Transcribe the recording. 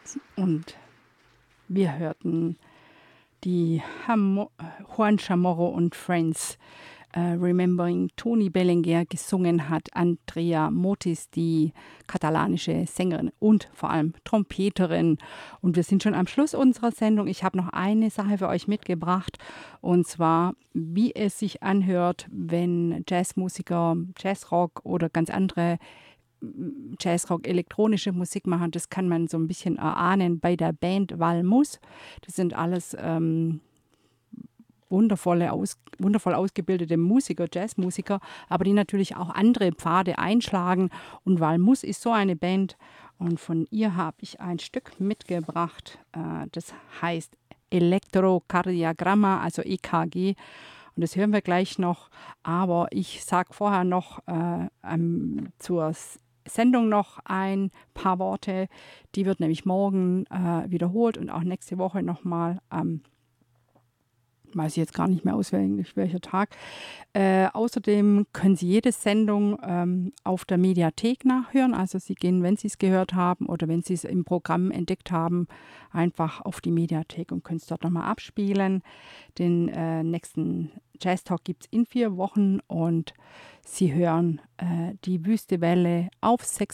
Und wir hörten die Juan Chamorro und Friends Remembering Toni Belenguer gesungen hat Andrea Motis, die katalanische Sängerin und vor allem Trompeterin. Und wir sind schon am Schluss unserer Sendung. Ich habe noch eine Sache für euch mitgebracht, und zwar, wie es sich anhört, wenn Jazzmusiker Jazzrock oder ganz andere Jazzrock, elektronische Musik machen. Das kann man so ein bisschen erahnen bei der Band Valmus. Das sind alles wundervoll ausgebildete Musiker, Jazzmusiker, aber die natürlich auch andere Pfade einschlagen. Und Valmus ist so eine Band, und von ihr habe ich ein Stück mitgebracht. Das heißt Elektrokardiogramma, also EKG. Und das hören wir gleich noch. Aber ich sage vorher noch zur Sendung noch ein paar Worte. Die wird nämlich morgen wiederholt und auch nächste Woche nochmal weiß ich jetzt gar nicht mehr auswendig, welcher Tag. Außerdem können Sie jede Sendung auf der Mediathek nachhören. Also Sie gehen, wenn Sie es gehört haben oder wenn Sie es im Programm entdeckt haben, einfach auf die Mediathek und können es dort nochmal abspielen. Den nächsten Jazz Talk gibt es in 4 Wochen, und Sie hören die Wüste Welle auf 6